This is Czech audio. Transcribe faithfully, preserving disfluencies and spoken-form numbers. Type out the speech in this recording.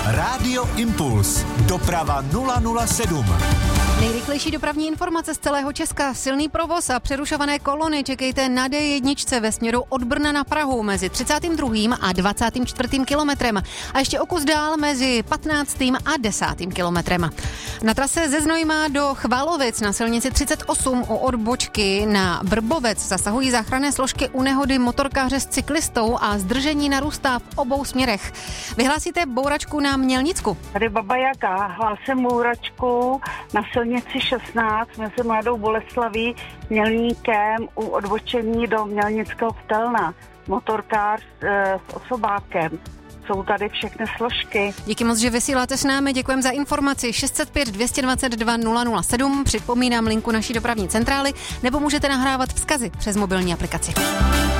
Rádio Impuls. Doprava nula nula sedm. Nejrychlejší dopravní informace z celého Česka. Silný provoz a přerušované kolony čekejte na D jedna ve směru od Brna na Prahu mezi třicátým druhým a dvacátým čtvrtým kilometrem. A ještě o kus dál mezi patnáctým a desátým kilometrem. Na trase ze Znojma do Chvalovic na silnici třicet osm u odbočky na Brbovec zasahují záchranné složky u nehody motorkáře s cyklistou a zdržení narůstá v obou směrech. Vyhlásíte bouračku na Mělnicku? Tady Baba Jaga, hlásím bouračku na silnici šestnáct mezi Mladou Boleslaví, Mělníkem u odbočení do Mělnického Vtelna. Motorkář e, s osobákem. Jsou tady všechny složky. Díky moc, že vysíláte s námi. Děkujeme za informaci. šest set pět dvě dvacet dva nula nula sedm. Připomínám linku naší dopravní centrály, nebo můžete nahrávat vzkazy přes mobilní aplikaci.